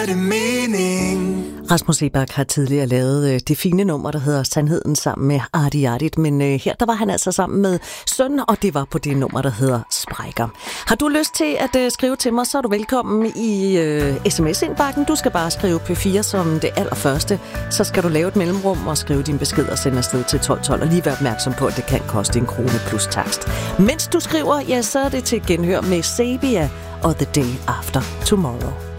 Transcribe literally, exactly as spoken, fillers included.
det mening. Rasmus Seebach har tidligere lavet øh, det fine nummer, der hedder Sandheden sammen med Arti Artit, men øh, her der var han altså sammen med Søn, og det var på det nummer, der hedder Sprækker. Har du lyst til at øh, skrive til mig, så er du velkommen i øh, sms-indbakken. Du skal bare skrive P fire som det allerførste, så skal du lave et mellemrum og skrive din besked og sende afsted til tolv tolv, og lige være opmærksom på, at det kan koste en krone plus takst. Mens du skriver, ja, så er det til genhør med Sabia og The Day After Tomorrow.